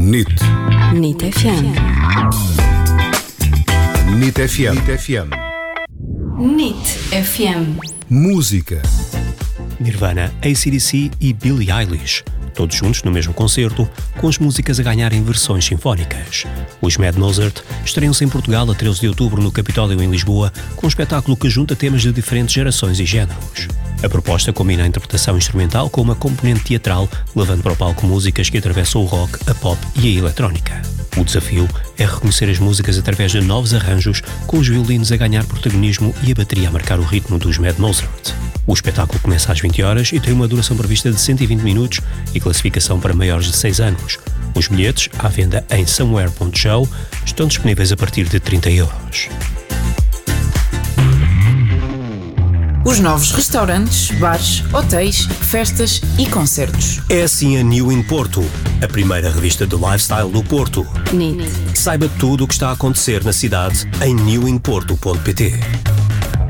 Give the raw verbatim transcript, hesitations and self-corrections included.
N I T. N I T F M. N I T F M. N I T F M. N I T F M. Música. Nirvana, A C D C e Billie Eilish, todos juntos no mesmo concerto, com as músicas a ganharem versões sinfónicas. Os Mad Mozart estreiam-se em Portugal a treze de outubro no Capitólio em Lisboa, com um espetáculo que junta temas de diferentes gerações e géneros. A proposta combina a interpretação instrumental com uma componente teatral, levando para o palco músicas que atravessam o rock, a pop e a eletrónica. O desafio é reconhecer as músicas através de novos arranjos, com os violinos a ganhar protagonismo e a bateria a marcar o ritmo dos Mad Mozart. O espetáculo começa às vinte horas e tem uma duração prevista de cento e vinte minutos e classificação para maiores de seis anos. Os bilhetes, à venda em somewhere ponto show, estão disponíveis a partir de trinta euros. Os novos restaurantes, bares, hotéis, festas e concertos. É assim a New in Porto, a primeira revista de lifestyle do Porto. N I T. Saiba tudo o que está a acontecer na cidade em new in porto ponto pt.